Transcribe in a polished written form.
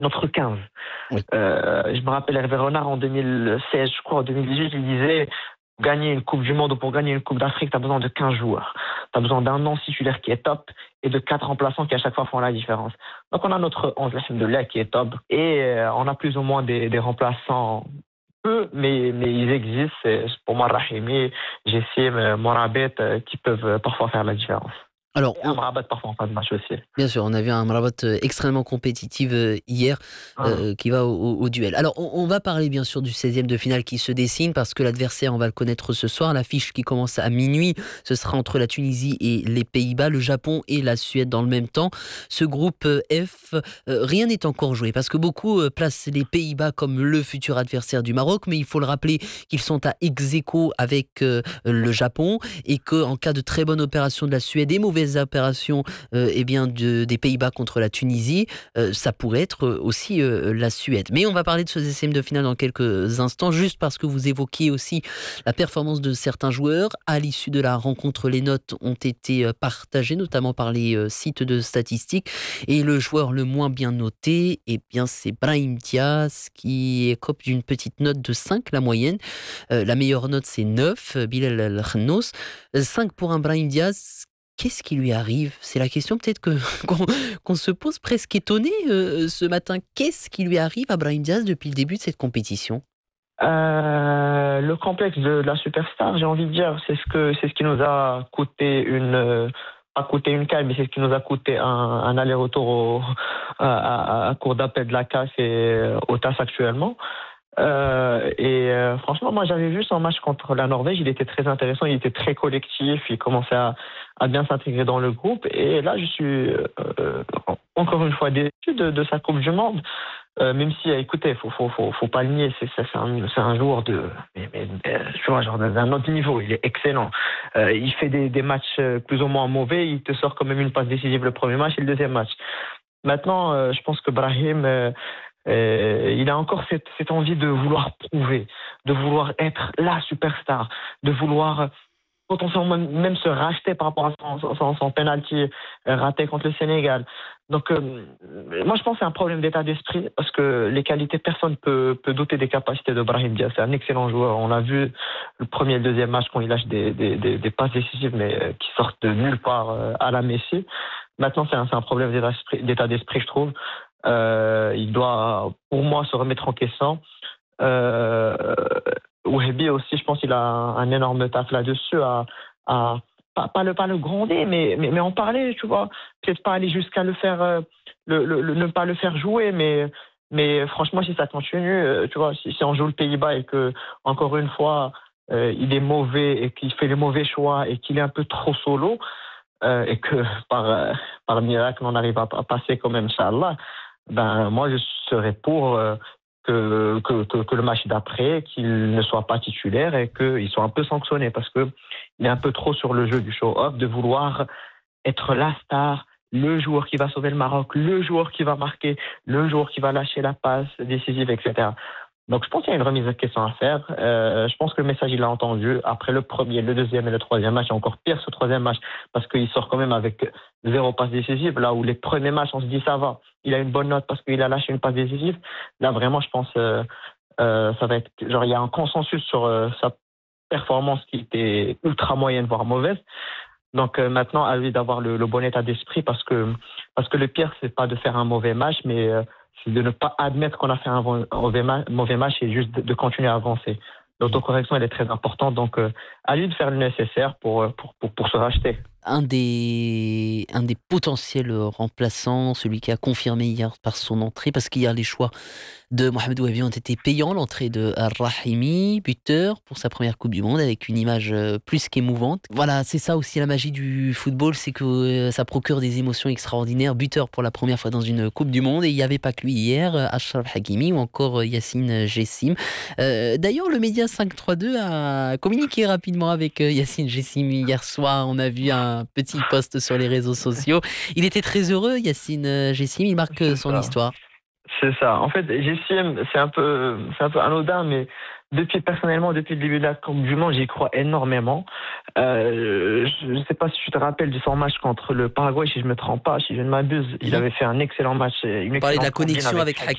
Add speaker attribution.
Speaker 1: notre 15.
Speaker 2: Oui.
Speaker 1: Je me rappelle Hervé Renard en 2016, je crois, en 2018, il disait pour gagner une Coupe du Monde ou pour gagner une Coupe d'Afrique, tu as besoin de 15 joueurs. Tu as besoin d'un non titulaire qui est top et de 4 remplaçants qui à chaque fois font la différence. Donc on a notre 11 de lait qui est top et on a plus ou moins des remplaçants peu, mais ils existent. C'est pour moi Rahimi, Jessim, Morabet qui peuvent parfois faire la différence.
Speaker 2: Alors,
Speaker 1: Et Amrabat parfois en fin de match aussi.
Speaker 2: bien sûr, on a vu un Rabat extrêmement compétitif hier
Speaker 1: Ah.
Speaker 2: qui va au duel. Alors, on va parler bien sûr du 16e de finale qui se dessine parce que l'adversaire, on va le connaître ce soir. L'affiche qui commence à minuit, ce sera entre la Tunisie et les Pays-Bas, le Japon et la Suède dans le même temps. Ce groupe F, rien n'est encore joué parce que beaucoup placent les Pays-Bas comme le futur adversaire du Maroc, mais il faut le rappeler qu'ils sont à ex-aequo avec le Japon et qu'en cas de très bonne opération de la Suède et mauvaise opération eh bien des Pays-Bas contre la Tunisie, ça pourrait être aussi la Suède. Mais on va parler de ce 16e de finale dans quelques instants, juste parce que vous évoquiez aussi la performance de certains joueurs. À l'issue de la rencontre, les notes ont été partagées, notamment par les sites de statistiques. Et le joueur le moins bien noté, eh bien, c'est Brahim Diaz, qui écope d'une petite note de 5, la moyenne. La meilleure note, c'est 9, Bilal El-Khanous. 5 pour un Brahim Diaz. Qu'est-ce qui lui arrive? C'est la question peut-être qu'on se pose presque étonné ce matin. Qu'est-ce qui lui arrive à Brahim Diaz depuis le début de cette compétition?
Speaker 1: Le complexe de la superstar, j'ai envie de dire, c'est ce qui nous a coûté pas coûté une canne, mais c'est ce qui nous a coûté un aller-retour à cour d'appel de la CAF et au TAS actuellement. Franchement, moi j'avais vu son match contre la Norvège, il était très intéressant, il était très collectif, il commençait à bien s'intégrer dans le groupe. Et là, je suis encore une fois déçu de sa Coupe du Monde. Même si, écoutez, faut pas le nier, c'est un joueur tu vois, genre d'un autre niveau, il est excellent. Il fait des matchs plus ou moins mauvais, il te sort quand même une passe décisive le premier match et le deuxième match. Maintenant, je pense que Brahim, il a encore cette envie de vouloir prouver, de vouloir être la superstar, de vouloir potentiellement même se racheter par rapport à son penalty raté contre le Sénégal. Donc, moi, je pense que c'est un problème d'état d'esprit parce que les qualités, personne peut douter des capacités de Brahim Diaz. C'est un excellent joueur. On l'a vu le premier et le deuxième match quand il lâche des passes décisives, mais qui sortent de nulle part à la Messi. Maintenant, c'est un problème d'état d'esprit, je trouve. Il doit, pour moi, se remettre en question. Wahbi aussi, je pense qu'il a un énorme taf là-dessus pas le gronder, mais en parler, tu vois. Peut-être pas aller jusqu'à le faire, ne pas le faire jouer, mais franchement, si ça continue, tu vois, si on joue le Pays-Bas et que, encore une fois, il est mauvais et qu'il fait les mauvais choix et qu'il est un peu trop solo, et que par miracle, on arrive à passer quand même, Inch'Allah, ben, moi, je serais pour que le match d'après, qu'il ne soit pas titulaire et qu'il soit un peu sanctionné parce qu'il est un peu trop sur le jeu du show-off, de vouloir être la star, le joueur qui va sauver le Maroc, le joueur qui va marquer, le joueur qui va lâcher la passe décisive, etc. Donc je pense qu'il y a une remise de question à faire. Je pense que le message, il l'a entendu. Après le premier, le deuxième et le troisième match, et encore pire ce troisième match, parce qu'il sort quand même avec 0 passe décisive, là où les premiers matchs, on se dit ça va. Il a une bonne note parce qu'il a lâché une passe décisive. Là, vraiment, je pense ça va être... Genre, il y a un consensus sur sa performance qui était ultra moyenne, voire mauvaise. Donc maintenant, à lui d'avoir le bon état d'esprit parce que le pire, c'est pas de faire un mauvais match, mais c'est de ne pas admettre qu'on a fait un mauvais match et juste de continuer à avancer. L'autocorrection, elle est très importante, donc à lui de faire le nécessaire pour se racheter.
Speaker 2: Un des potentiels remplaçants, celui qui a confirmé hier par son entrée, parce qu'hier les choix de Mohamed Wahbi ont été payants. L'entrée de Rahimi, buteur pour sa première Coupe du Monde, avec une image plus qu'émouvante. Voilà, c'est ça aussi la magie du football, c'est que ça procure des émotions extraordinaires. Buteur pour la première fois dans une Coupe du Monde, et il n'y avait pas que lui hier, Achraf Hakimi ou encore Yacine Jessim. D'ailleurs, le média 532 a communiqué rapidement avec Yacine Jessim hier soir. On a vu un petit post sur les réseaux sociaux. Il était très heureux, Yacine Jessim, il marque son histoire.
Speaker 1: C'est ça. En fait, Jessim, c'est un peu anodin, mais personnellement, depuis le début de la Coupe du Monde, j'y crois énormément. Je ne sais pas si tu te rappelles de son match contre le Paraguay, si je ne me trompe pas, si je ne m'abuse. Il avait fait un excellent match.
Speaker 2: On parlait de la connexion avec Hakimi.